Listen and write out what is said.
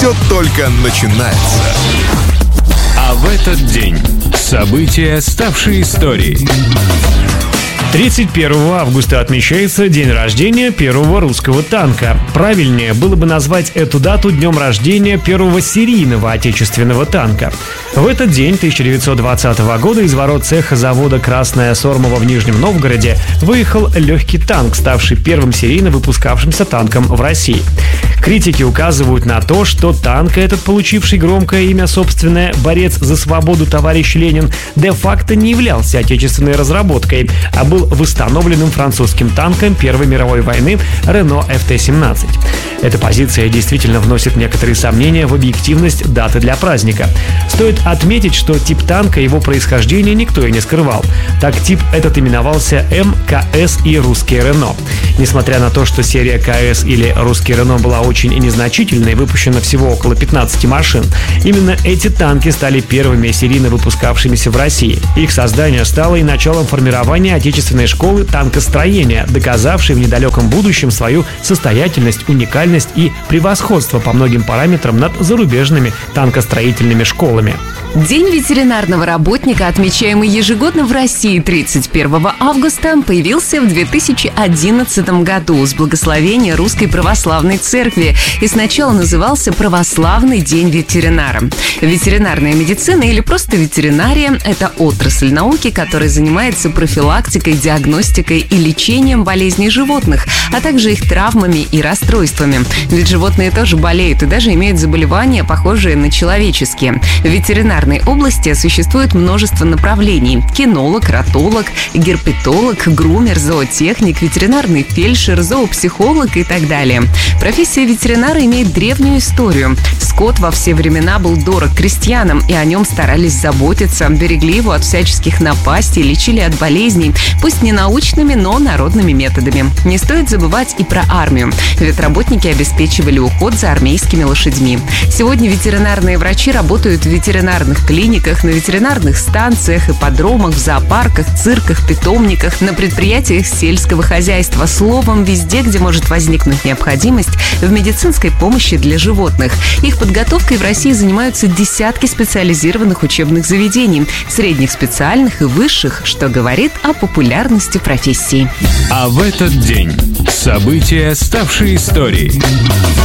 все только начинается. А в этот день события, ставшие историей. 31 августа отмечается день рождения первого русского танка. Правильнее было бы назвать эту дату днем рождения первого серийного отечественного танка. В этот день 1920 года из ворот цеха завода «Красная Сормова» в Нижнем Новгороде выехал легкий танк, ставший первым серийно выпускавшимся танком в России. Критики указывают на то, что танк этот, получивший громкое имя собственное «Борец за свободу товарищ Ленин», де-факто не являлся отечественной разработкой, а был восстановленным французским танком Первой мировой войны Renault FT-17. Эта позиция действительно вносит некоторые сомнения в объективность даты для праздника. Стоит отметить, что тип танка и его происхождение никто и не скрывал. Так тип этот именовался МКС и русский Рено. Несмотря на то, что серия КС или русский Рено была очень незначительной, выпущено всего около 15 машин, именно эти танки стали первыми серийно выпускавшимися в России. Их создание стало и началом формирования отечественной школы танкостроения, доказавшей в недалеком будущем свою состоятельность, уникальность и превосходство по многим параметрам над зарубежными танкостроительными школами. День ветеринарного работника, отмечаемый ежегодно в России 31 августа, появился в 2011 году с благословения Русской Православной Церкви и сначала назывался «Православный день ветеринара». Ветеринарная медицина или просто ветеринария – это отрасль науки, которая занимается профилактикой, диагностикой и лечением болезней животных, а также их травмами и расстройствами. Ведь животные тоже болеют и даже имеют заболевания, похожие на человеческие. В ветеринарной области существует множество направлений: кинолог, ротолог, герпетолог, грумер, зоотехник, ветеринарный фельдшер, зоопсихолог и так далее. Профессия ветеринара имеет древнюю историю. Скот во все времена был дорог крестьянам, и о нем старались заботиться, берегли его от всяческих напастей, лечили от болезней, пусть не научными, но народными методами. Не стоит забывать и про армию, ведь работники обеспечивали уход за армейскими лошадьми. Сегодня ветеринарные врачи работают в ветеринарных клиниках, на ветеринарных станциях, ипподромах, в зоопарках, цирках, питомниках, на предприятиях сельского хозяйства, словом, везде, где может возникнуть необходимость в медицинской помощи для животных. Их подготовкой в России занимаются десятки специализированных учебных заведений, средних, специальных и высших, что говорит о популярности профессии. А в этот день события, ставшие историей.